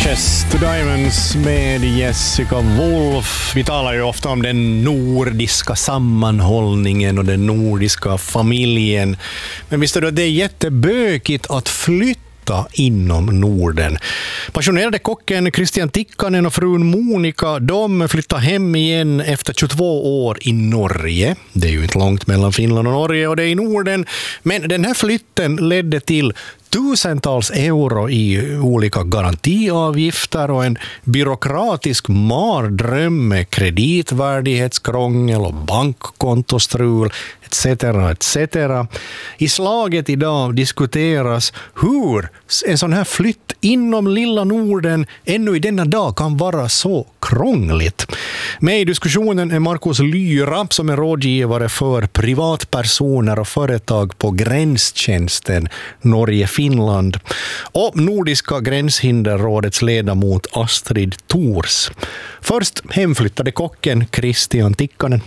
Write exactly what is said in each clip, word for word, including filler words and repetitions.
Ashes to Diamonds med Jessica Wolf. Vi talar ju ofta om den nordiska sammanhållningen och den nordiska familjen. Men visst är det, det är jättebökigt att flytta inom Norden. Passionerade kocken Christian Tikkanen och frun Monica, de flyttade hem igen efter tjugotvå år i Norge. Det är ju inte långt mellan Finland och Norge och det är i Norden. Men den här flytten ledde till tusentals euro i olika garantiavgifter och en byråkratisk mardröm med kreditvärdighetskrångel och bankkontostrul et cetera et cetera. I slaget idag diskuteras hur en sån här flytt inom lilla Norden ännu i denna dag kan vara så krångligt. Med i diskussionen är Markus Lyra som är rådgivare för privatpersoner och företag på gränstjänsten Norge-Finland och Nordiska gränshinderrådets ledamot Astrid Thors. Först hemflyttade kocken Christian Tikkanen.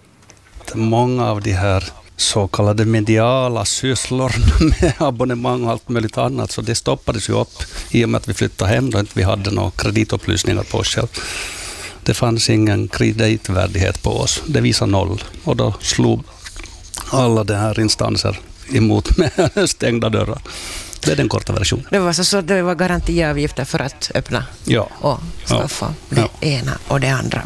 Många av de här så kallade mediala sysslor med abonnemang och allt möjligt annat, så det stoppades ju upp i och med att vi flyttade hem då inte vi hade några kreditupplysningar på oss själv. Det fanns ingen kreditvärdighet på oss. Det visade noll. Och då slog alla de här instanser emot med stängda dörrar. Det är den korta versionen. Det var så, så det var garantiavgifter för att öppna ja. och skaffa ja. det ja. ena och det andra.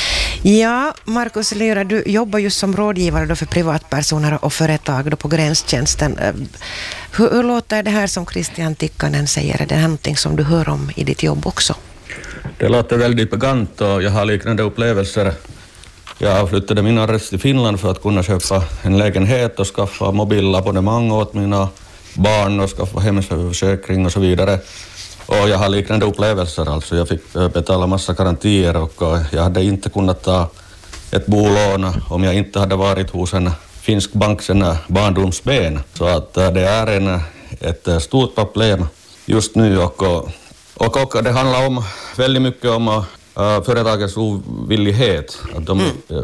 Ja, Markus Lyra, du jobbar ju som rådgivare då för privatpersoner och företag då på gränstjänsten. Hur, hur låter det här som Christian Tikkanen säger? Är det någonting som du hör om i ditt jobb också? Det låter väldigt bekant och jag har liknande upplevelser. Jag flyttade min adress till Finland för att kunna köpa en lägenhet och skaffa mobilabonnemang åt mina barn och skaffa hemförsäkring och så vidare. Och jag har liknande upplevelser, alltså jag fick betala massa garantier och jag hade inte kunnat ta ett bolån om jag inte hade varit hos en finsk bank sedan barndomsben. Så att det är en, ett stort problem just nu och, och, och det handlar om väldigt mycket om uh, företagens ovillighet. Att de,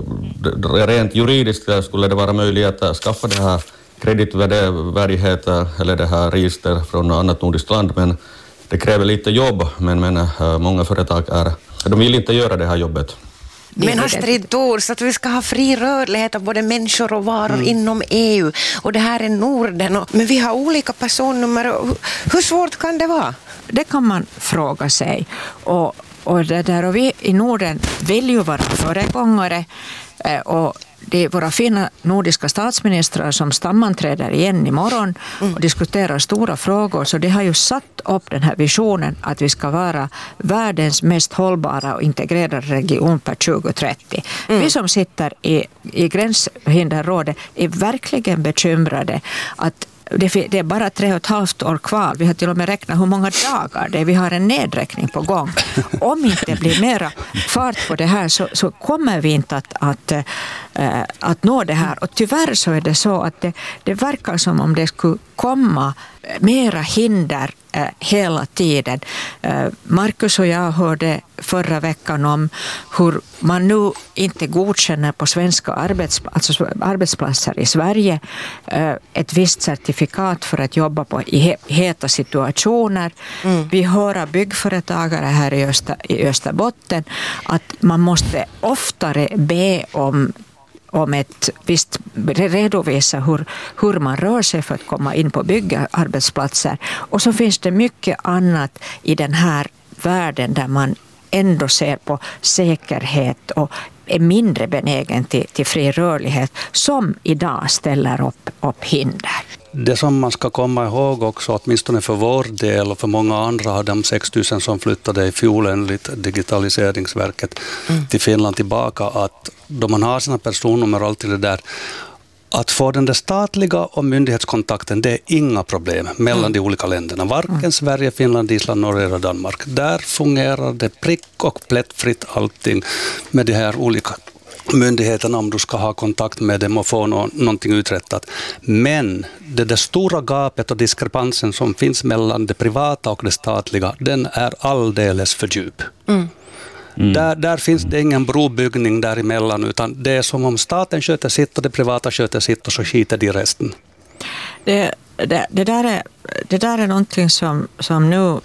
mm. Rent juridiskt skulle det vara möjligt att skaffa det här kreditvärdighet eller det här register från annat nordiskt land, men det kräver lite jobb, men, men uh, många företag är, de vill inte göra det här jobbet. Men Astrid Thors, att vi ska ha fri rörlighet av både människor och varor mm. inom E U. Och det här är Norden. Och, men vi har olika personnummer. Och, hur svårt kan det vara? Det kan man fråga sig. Och, och, det där, och vi i Norden vill ju vara föregångare. Eh, och det är våra fina nordiska statsministrar som sammanträder igen imorgon mm. och diskuterar stora frågor. Så det har ju satt upp den här visionen att vi ska vara världens mest hållbara och integrerade region per tjugo trettio. Mm. Vi som sitter i, i gränshinderrådet är verkligen bekymrade att det är bara tre och ett halvt år kvar. Vi har till och med räknat hur många dagar det är. Vi har en nedräkning på gång. Om inte det blir mera fart på det här så, så kommer vi inte att, att, äh, att nå det här. Och tyvärr så är det så att det, det verkar som om det skulle komma mera hinder äh, hela tiden. Äh, Markus och jag hörde förra veckan om hur man nu inte godkänner på svenska arbetsp- alltså arbetsplatser i Sverige äh, ett visst certifikat för att jobba på i he- heta situationer. Mm. Vi hör byggföretagare här i, Öster, i Österbotten att man måste oftare be om om ett visst redovisa hur, hur man rör sig för att komma in på byggarbetsplatser. Och så finns det mycket annat i den här världen där man ändå ser på säkerhet och är mindre benägen till, till fri rörlighet som idag ställer upp, upp hinder. Det som man ska komma ihåg också, åtminstone för vår del och för många andra har de sex tusen som flyttade i fjol enligt Digitaliseringsverket mm. till Finland tillbaka, att då man har sina personnummer och allt det där, att få den där statliga och myndighetskontakten, det är inga problem mellan mm. de olika länderna. Varken mm. Sverige, Finland, Island, Norge och Danmark. Där fungerar det prick och plättfritt allting med de här olika myndigheterna om du ska ha kontakt med dem och få no- någonting uträttat. Men det där stora gapet och diskrepansen som finns mellan det privata och det statliga, den är alldeles för djup. Mm. Mm. Där, där finns det ingen brobyggning däremellan, utan det är som om staten sköter sitt och det privata sköter sitt och så skiter de i resten. Det, det, det, där, är, det där är någonting som, som nu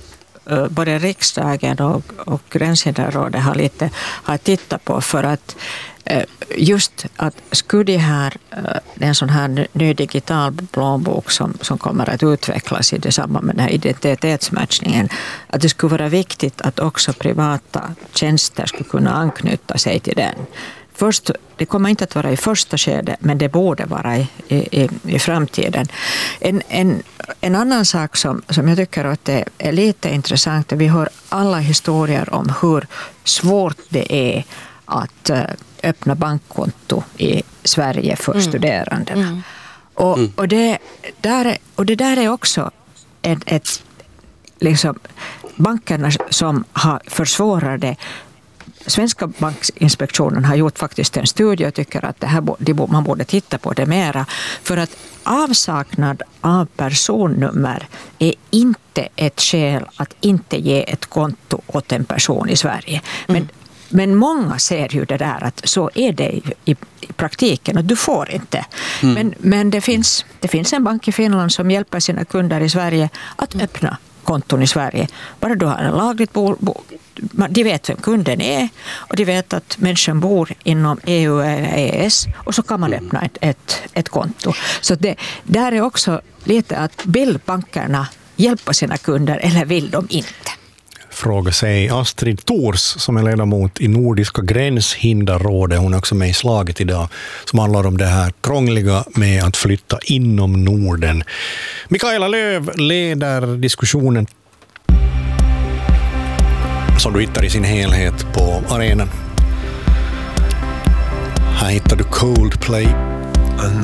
uh, både riksdagen och, och Gränshinderrådet har lite har tittat på, för att uh, just att skulle det här, uh, en sån här ny digital blåbok som, som kommer att utvecklas i det samband med den här identitetsmatchningen, att det skulle vara viktigt att också privata tjänster skulle kunna anknyta sig till den. Först, det kommer inte att vara i första skedet, men det borde vara i, i, i framtiden. En, en, en annan sak som, som jag tycker att det är lite intressant, vi hör alla historier om hur svårt det är att öppna bankkonto i Sverige för mm. studerandena. Mm. Och, och, det, där, och det där är också ett, ett liksom, bankerna som har försvårat det. Svenska bankinspektionen har gjort faktiskt en studie och tycker att det här, man borde titta på det mera. För att avsaknad av personnummer är inte ett skäl att inte ge ett konto åt en person i Sverige. Men, mm. men många ser ju det där att så är det i, i, i praktiken och du får inte. Mm. Men, men det, finns, det finns en bank i Finland som hjälper sina kunder i Sverige att mm. öppna konton i Sverige. Bara du har en lagligt bo, bo, de vet vem kunden är och de vet att människan bor inom E U eller E E S och så kan man öppna ett, ett, ett konto. Så det där är också lite att vill bankerna hjälpa sina kunder eller vill de inte? Fråga sig Astrid Thors som är ledamot i Nordiska Gränshinderrådet. Hon är också med i slaget idag som handlar om det här krångliga med att flytta inom Norden. Mikaela Löv leder diskussionen som du hittar i sin helhet på arenan. Här hittar du Coldplay.